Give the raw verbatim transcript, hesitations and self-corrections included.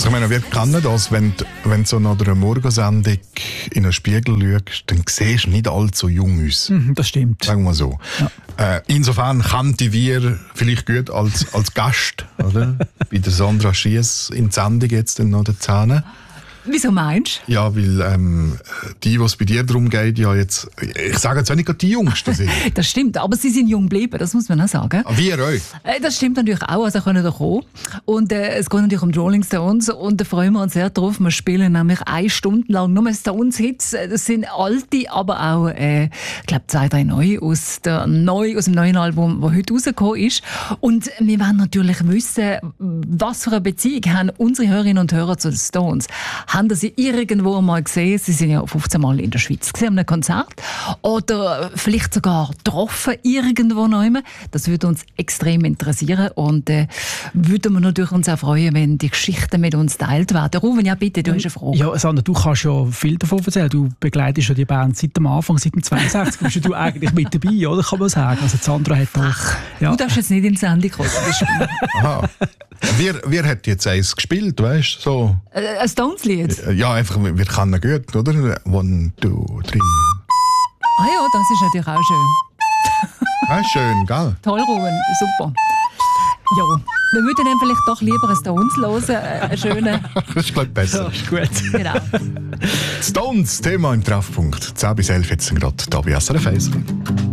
Also ich meine, wir kennen das, wenn du, wenn du so nach einer Morgensendung in den Spiegel schaust, dann siehst du nicht allzu jung aus. Mhm, das stimmt. Sagen wir so. Ja. Äh, insofern kannten wir vielleicht gut als, als Gast, oder? Bei der Sandra Schiess in der Sendung jetzt dann noch der Zähne. Wieso meinst du? Ja, weil ähm, die, was bei dir darum geht, ja jetzt, ich sage jetzt auch nicht gerade die Jüngsten sind. Das stimmt, aber sie sind jung geblieben, das muss man auch sagen. Ah, wir euch? Äh, Das stimmt natürlich auch, also können da kommen. Und äh, es geht natürlich um die Rolling Stones und da freuen wir uns sehr drauf. Wir spielen nämlich eine Stunde lang nur Stones-Hits. Das sind alte, aber auch, äh, ich glaube, zwei, drei neue aus, der neu, aus dem neuen Album, das heute rausgekommen ist. Und wir wollen natürlich wissen, was für eine Beziehung haben unsere Hörerinnen und Hörer zu den Stones. Haben Sie irgendwo mal gesehen? Sie sind ja fünfzehn Mal in der Schweiz gesehen, an einem Konzert. Oder vielleicht sogar getroffen irgendwo noch immer. Das würde uns extrem interessieren und äh, würden wir natürlich uns auch freuen, wenn die Geschichten mit uns teilt werden. Ruben, ja bitte, du hast eine Frage. Ja, Sandra, du kannst ja viel davon erzählen. Du begleitest ja die Band seit dem Anfang, seit dem zweiundsechzig. Bist ja du eigentlich mit dabei, oder? Kann man sagen. Also Sandra hat da... Ach, ja. du darfst jetzt nicht in die Sendung kommen. Aha. Wer, wer hat jetzt eins gespielt, weißt du? So. Äh, ein Stones-Lied? Ja, einfach, wir kennen gut, oder? One, two, three. Ah ja, das ist natürlich auch schön. Ah, schön, gell? Toll, Ruben, super. Ja, wir würden dann vielleicht doch lieber ein Stones hören, äh, einen schönen... Das ist, glaube ich, besser. Ja, ist gut. Genau. Stones, Thema im Treffpunkt. zehn bis elf jetzt gerade hier bei S R F eins.